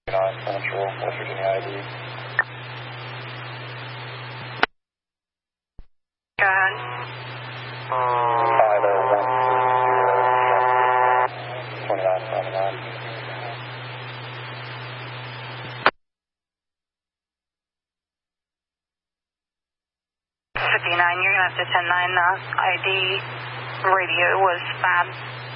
Central, West Virginia ID. Go ahead. 2979. 59, you're going to have to 10-9. The ID radio was bad.